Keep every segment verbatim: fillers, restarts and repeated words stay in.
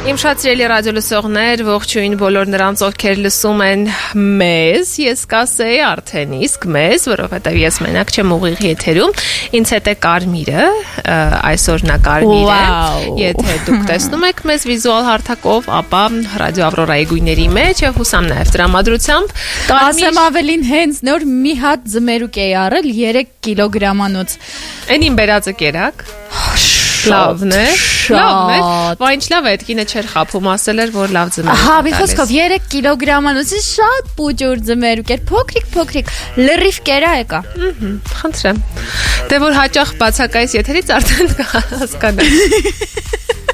Իմ շատ սիրելի ռադիոլսողներ, ողջույն բոլոր նրանց, ովքեր լսում են մեզ, ես կասեի արդեն իսկ մեզ, որովհետև ես մենակ չեմ ուղիղ եթերում, ինձ հետ է Կարմիրը, այսօր նա Կարմիր է, եթե դուք տեսնում եք մեզ վիզուալ հարթակով, ապա ռադիո Ավրորայի գույների մեջ եւ հուսամ նաեւ տրամադրությամբ, ասեմ ավելին հենց նոր մի հատ ձմերուկ էի առել երեք կիլոգրամանոց, այն իմ բերածը կերակ, լավն է, լավն է, բա ինչ լավ է, այդ կինը չէր խափում, ասել էր, որ լավ ձմերուկ է տալիս։ Ահա, մի խոսքով երեք կիլոգրամանոց շատ պուճուր ձմերուկ էր, փոքրիկ փոքրիկ, լրիվ կերա եկա։ Խնդրեմ։ Դե որ հաճախ բացակայես եթերից արդեն հասկանաս։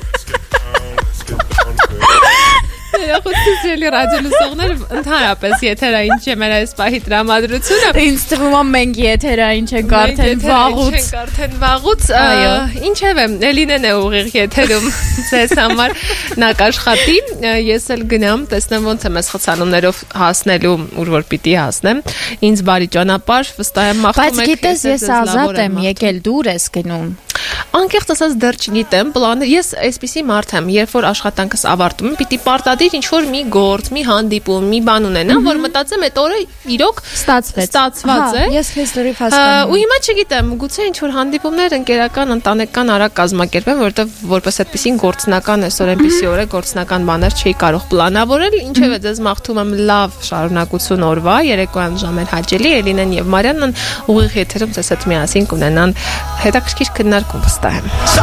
Երախոցից էլի ռադիոլսողներ ընդհանրապես եթերային չէ մեր այս պահի տրամադրությունը։ Ինձ թվում է մենք եթերային չենք արդեն վաղուց։ Չենք արդեն վաղուց։ Ինչևէ, Էլինեն է ուղիղ եթերում ձեզ համար նա կաշխատի։ Ես էլ գնամ, տեսնեմ ոնց եմ ես խցանումներով հասնելու, ուր որ պիտի հասնեմ։ Ինձ բարի ճանապարհ, վստահ եմ մաղթում եք։ Բայց գիտես, ես ազատ եմ, եկել դուր ես գնում։ Անկեղծ ասած դեռ չգիտեմ, պլանը ես այսպիսի մարդ եմ, երբ որ աշխատանքս ավարտում եմ, պիտի պարտադիր ինչ որ մի գործ, մի հանդիպում, մի բան ունենամ, որ մտածեմ այդ օրը իրոք ստացվեց, ստացված է։ Ես քեզ լրիվ հասկանում եմ։ Ու հիմա չգիտեմ, գուցե ինչ որ հանդիպումներ ընկերական, ընտանեկան արագ կազմակերպեմ, որովհետև որպես այդպեսին գործնական այսօր այնպեսի օր է, գործնական բաներ չի կարող պլանավորել, ինչևէ ձեզ մաղթում եմ լավ շարունակություն օրվա, երեկոյան ժամեր հաճելի, Էլինեն եւ Մարիանն ուղիղ եթերում ձեզ հետ միասին կունենան հետաքրքիր քննարկում վստահ եմ։